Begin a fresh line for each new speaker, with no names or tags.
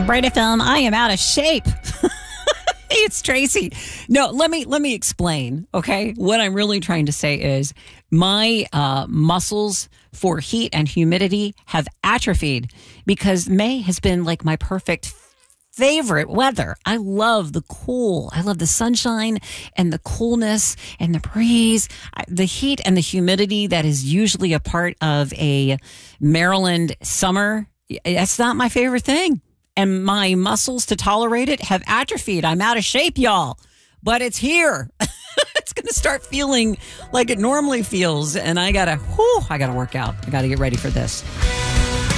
Brady Film. I am out of shape. Hey, it's Tracy. No, let me explain. Okay, what I'm really trying to say is my muscles for heat and humidity have atrophied because May has been like my perfect favorite weather. I love the cool. I love the sunshine and the coolness and the breeze. The heat and the humidity that is usually a part of a Maryland summer. That's not my favorite thing. And my muscles to tolerate it have atrophied. I'm out of shape, y'all. But it's here. It's going to start feeling like it normally feels. And I got to work out. I got to get ready for this.